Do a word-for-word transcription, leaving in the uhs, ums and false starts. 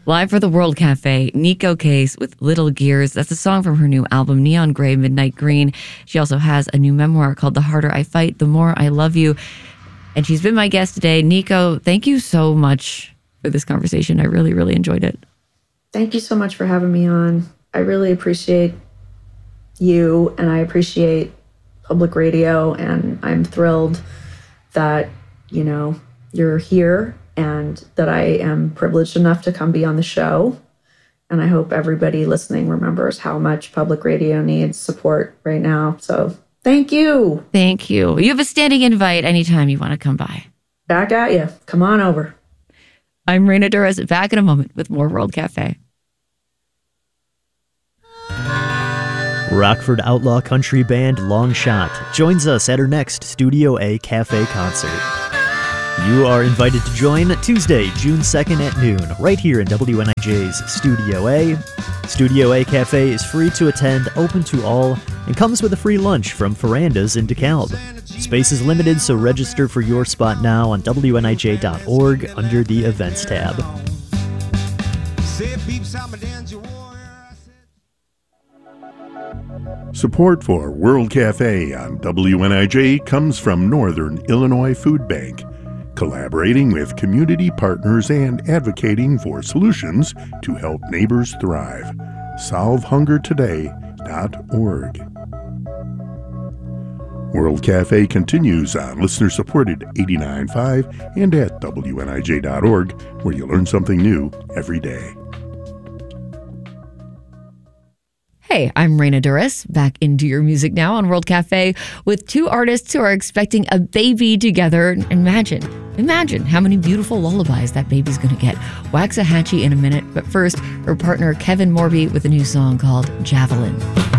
Live for the World Cafe, Neko Case with Little Gears. That's a song from her new album, Neon Gray, Midnight Green. She also has a new memoir called The Harder I Fight, The More I Love You. And she's been my guest today. Neko, thank you so much for this conversation. I really, really enjoyed it. Thank you so much for having me on. I really appreciate you, and I appreciate public radio, and I'm thrilled that, you know, you're here and that I am privileged enough to come be on the show. And I hope everybody listening remembers how much public radio needs support right now. So thank you. Thank you. You have a standing invite anytime you want to come by. Back at you. Come on over. I'm Raina Douris, back in a moment with more World Cafe. Rockford outlaw country band Long Shot joins us at her next Studio A Cafe concert. You are invited to join Tuesday, June second at noon, right here in W N I J's Studio A. Studio A Cafe is free to attend, open to all, and comes with a free lunch from Farandas in DeKalb. Space is limited, so register for your spot now on W N I J dot org under the Events tab. Support for World Cafe on W N I J comes from Northern Illinois Food Bank, collaborating with community partners and advocating for solutions to help neighbors thrive. solve hunger today dot org. World Cafe continues on listener-supported eighty-nine point five and at W N I J dot org, where you learn something new every day. Hey, I'm Raina Douris, back into your music now on World Cafe with two artists who are expecting a baby together. Imagine, imagine how many beautiful lullabies that baby's going to get. Waxahachie in a minute, but first, her partner Kevin Morby with a new song called Javelin.